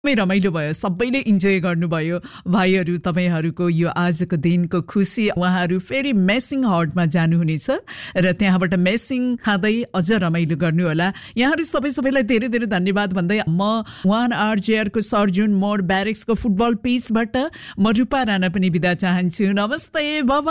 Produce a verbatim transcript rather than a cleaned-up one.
एकदमै रमाइलो भयो, सबैले इन्जोय गर्नुभयो। भाइहरू तपाईँहरूको यो आजको दिनको खुसी, उहाँहरू फेरि मेसिङ हटमा जानुहुनेछ र त्यहाँबाट मेसिङ खाँदै अझ रमाइलो गर्नुहोला। यहाँहरू सबै सबैलाई धेरै धेरै धन्यवाद भन्दै म वान आरजेआरको सर्जुन मोड ब्यारेक्सको फुटबल पिचबाट म रूपा राणा पनि बिदा चाहन्छु। नमस्ते, बाबा।